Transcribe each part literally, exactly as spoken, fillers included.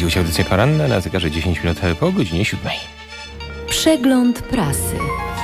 Prowadził się audycję poranna na zegarze dziesięć minut po godzinie siódmej. Przegląd prasy.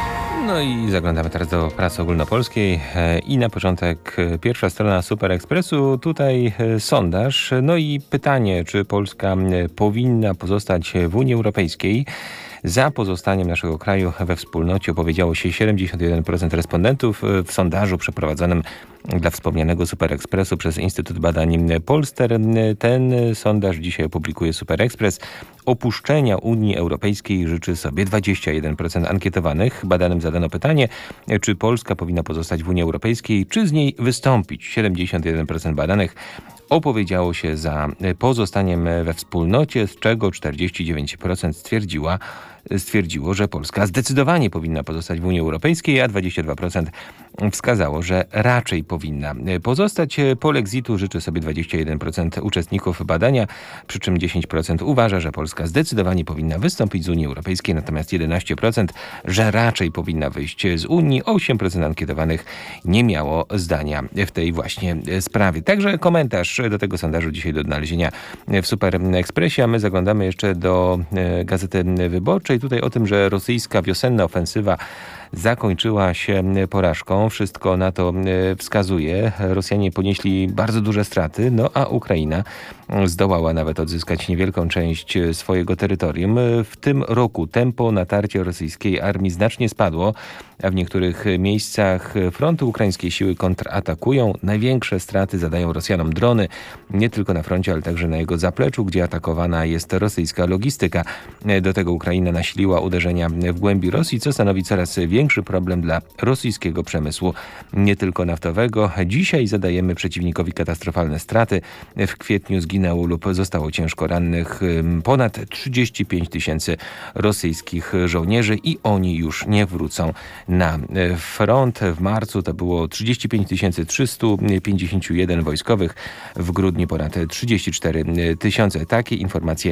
No i zaglądamy teraz do prasy ogólnopolskiej i na początek pierwsza strona Super Expressu. Tutaj sondaż, no i pytanie, czy Polska powinna pozostać w Unii Europejskiej. Za pozostaniem naszego kraju we wspólnocie opowiedziało się siedemdziesiąt jeden procent respondentów w sondażu przeprowadzonym dla wspomnianego Super Expressu przez Instytut Badań Polster. Ten sondaż dzisiaj opublikuje Super Express. Opuszczenia Unii Europejskiej życzy sobie dwadzieścia jeden procent ankietowanych. Badanym zadano pytanie, czy Polska powinna pozostać w Unii Europejskiej, czy z niej wystąpić. siedemdziesiąt jeden procent badanych opowiedziało się za pozostaniem we wspólnocie, z czego czterdzieści dziewięć procent stwierdziła, stwierdziło, że Polska zdecydowanie powinna pozostać w Unii Europejskiej, a dwadzieścia dwa procent wskazało, że raczej powinna pozostać. Polexitu życzy sobie dwadzieścia jeden procent uczestników badania, przy czym dziesięć procent uważa, że Polska zdecydowanie powinna wystąpić z Unii Europejskiej, natomiast jedenaście procent, że raczej powinna wyjść z Unii. osiem procent ankietowanych nie miało zdania w tej właśnie sprawie. Także komentarz do tego sondażu dzisiaj do odnalezienia w Super Expressie, a my zaglądamy jeszcze do Gazety Wyborczej. Tutaj o tym, że rosyjska wiosenna ofensywa zakończyła się porażką. Wszystko na to wskazuje. Rosjanie ponieśli bardzo duże straty, no a Ukraina zdołała nawet odzyskać niewielką część swojego terytorium. W tym roku tempo natarcia rosyjskiej armii znacznie spadło, a w niektórych miejscach frontu ukraińskie siły kontratakują. Największe straty zadają Rosjanom drony, nie tylko na froncie, ale także na jego zapleczu, gdzie atakowana jest rosyjska logistyka. Do tego Ukraina nasiliła uderzenia w głębi Rosji, co stanowi coraz większy problem dla rosyjskiego przemysłu, nie tylko naftowego. Dzisiaj zadajemy przeciwnikowi katastrofalne straty. W kwietniu zginęło lub zostało ciężko rannych ponad trzydzieści pięć tysięcy rosyjskich żołnierzy i oni już nie wrócą na front. W marcu to było trzydzieści pięć tysięcy trzysta pięćdziesiąt jeden wojskowych, w grudniu ponad trzydzieści cztery tysiące. Takie informacje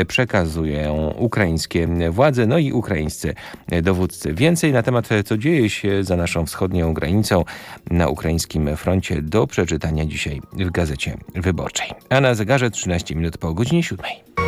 przekazują ukraińskie władze, no i ukraińscy dowódcy. Więcej na temat, co dzieje się za naszą wschodnią granicą na ukraińskim froncie, do przeczytania dzisiaj w Gazecie Wyborczej. A na zegarze trzynaście minut po godzinie siódmej.